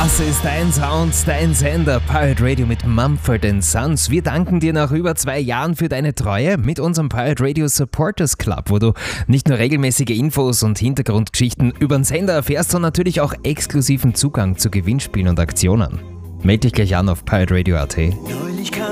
Das ist dein Sound, dein Sender, Pirate Radio mit Mumford & Sons. Wir danken dir nach über 2 Jahren für deine Treue mit unserem Pirate Radio Supporters Club, wo du nicht nur regelmäßige Infos und Hintergrundgeschichten über den Sender erfährst, sondern natürlich auch exklusiven Zugang zu Gewinnspielen und Aktionen. Meld dich gleich an auf pirateradio.at.